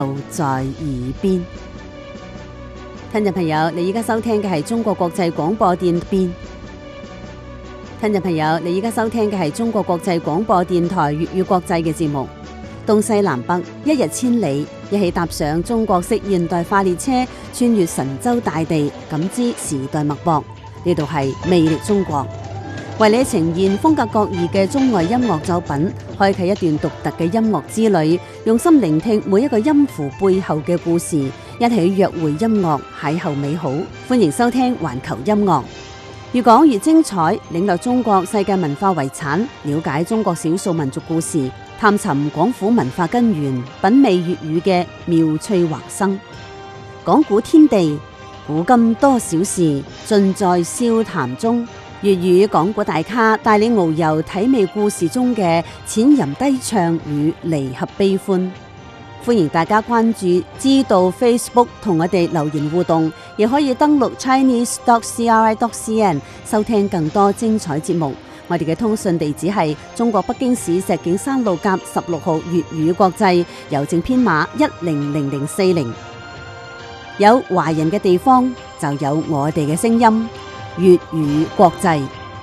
在耳邊。聽眾朋友，你而家收聽嘅係中國國際廣播電邊。聽眾朋友，你而家收聽嘅係中國國際廣播電台粵語國際嘅節目。東西南北，一日千里，一起踏上中國式現代化列車，穿越神州大地，感知時代脈搏。呢度係魅力中國，為你呈現風格各異嘅中外音樂作品，開啟一段獨特嘅音樂之旅，用心聆聽每一個音符背後嘅故事，一起約會音樂，邂逅美好。歡迎收聽環球音樂，越講越精彩，領略中國世界文化遺產，了解中國少數民族故事，探尋廣府文化根源，品味粵語嘅妙趣橫生。講古天地，古今多少事，盡在笑談中。粵語講古大咖帶你遨遊體味故事中嘅淺吟低唱與離合悲歡。歡迎大家關注知道 Facebook 同我哋留言互動，亦可以登錄 chinese.cri.cn 收聽更多精彩節目。我哋嘅通訊地址係中國北京市石景山路甲16號粵語國際，郵政編碼100040。有華人嘅地方就有我哋嘅聲音。粵語國際，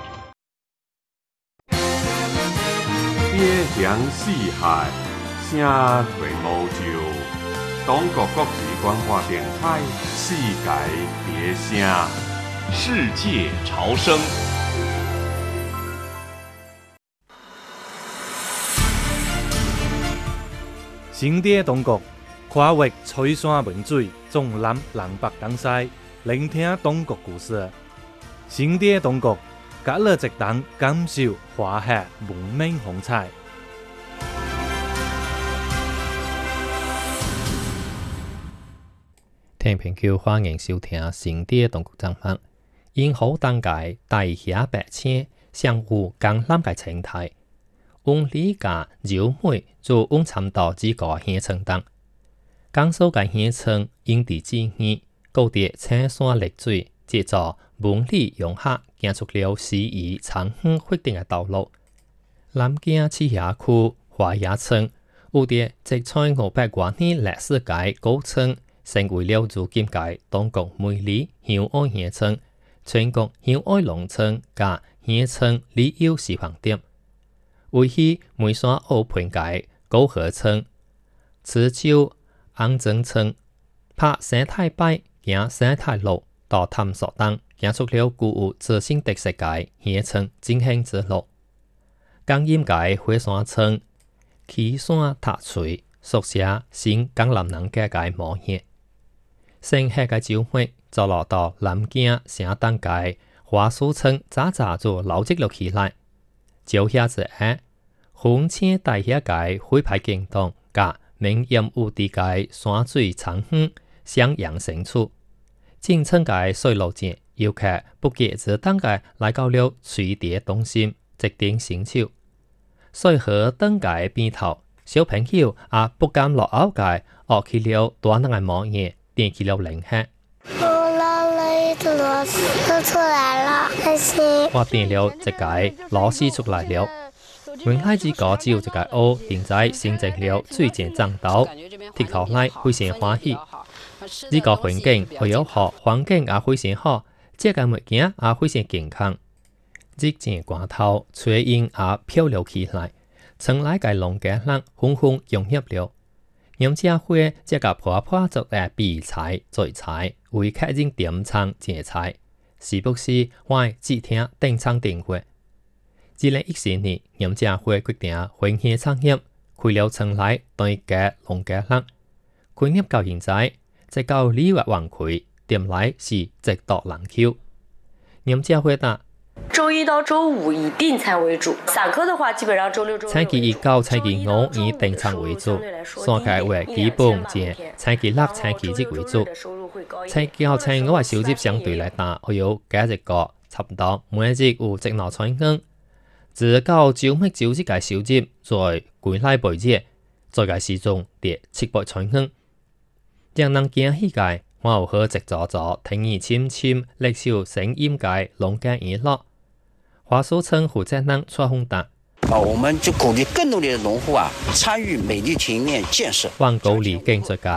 邊疆四海，聲垂無就。中國國際廣播電台，世界別聲， 世界潮聲。 新地中國，跨越吹山文水，縱覽南北東西，聆聽中國故事。新地中國，隔了一檔感受華夏文明風采。 聽朋友歡迎收聽新地中國節目，因好當屆大俠白青，相互江南嘅生態，用理家柔美做用參導之個現稱等，江蘇嘅現稱因地制宜，高啲青山綠水，藉助文理融合，行出了詩意長遠發展嘅道路。南京市辖區華野村有啲即在500多年歷史嘅古村，成為了如今嘅中國美麗鄉愛縣村、全國鄉愛農村加縣村旅遊示範點。位於梅山澳盆嘅高河村、池州安正村，拍生態擺行生態路到探索等，行出了具有自身特色嘅縣村進行之路。江陰嘅火山村、岐山塔垂，屬寫新江南人嘅嘅模樣。盛夏嘅週末，就落到南京城東嘅華蘇村，早早就留積了起來。就下子下，紅青大俠嘅徽牌景動，加明豔有地嘅山水長遠相映成處。進村嘅水路節，遊客不記自當嘅來到了水蝶中心，直頂星球。水河燈嘅邊頭，小朋友也不敢落後嘅，學起了大人嘅模樣，點起了靈氣。 都出來了， 我點了一個螺絲出來了。原來這個只有一個屋，現在形成了水晶漳道，睇頭來非常歡喜。呢個環境會有好，環境也非常好，這個物件也非常健康。日漸光透，水煙也飄了起來，村內嘅農家人紛紛融入了。飲茶會這個婆婆做嘅備菜、做菜，為客人點餐借菜，時不時還只聽訂餐訂貨。2014年，飲茶會決定分享產業，開了村內對嘅農家人，開業到現在，這個禮物旺區，店內是直達人口。飲茶會打周一到周五以訂餐為主，散客的話基本上周六、周日。 星期一到星期五以訂餐為主，三個月基本以星期六、星期日為主。星期到星期五嘅收入相對來大，我有加一個差不多每日有一兩千元。自到周末周日嘅收入在歸來每日，在個時鐘跌700千元。讓人驚喜嘅，我有好直坐坐，聽耳침침，歷首聲音嘅農家娛樂。華蘇村負責人蔡宏達。 我们就鼓励更多的农户参与美丽田园建设。 灣高里經濟界